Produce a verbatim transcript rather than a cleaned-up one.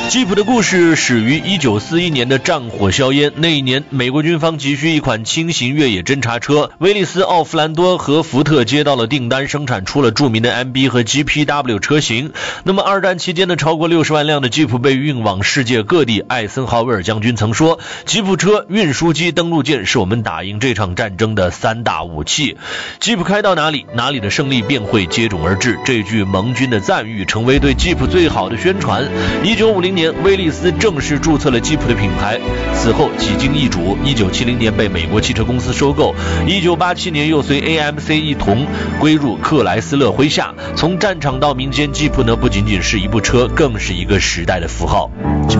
吉普的故事始于一九四一年的战火硝烟。那一年，美国军方急需一款轻型越野侦察车，威利斯·奥弗兰多和福特接到了订单，生产出了著名的 M B 和 G P W 车型。那么二战期间的超过六十万辆的吉普被运往世界各地。艾森豪威尔将军曾说，吉普车、运输机、登陆舰是我们打赢这场战争的三大武器。吉普开到哪里，哪里的胜利便会接踵而至。这句盟军的赞誉成为对吉普最好的宣传。一九五零年，威利斯正式注册了吉普的品牌，此后几经易主，一九七零年被美国汽车公司收购，一九八七年又随 A M C 一同归入克莱斯勒麾下。从战场到民间，吉普呢不仅仅是一部车，更是一个时代的符号。